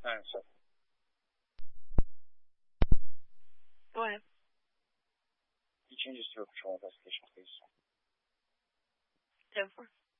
So Go ahead. he changes to a patrol investigation, please. 10-4.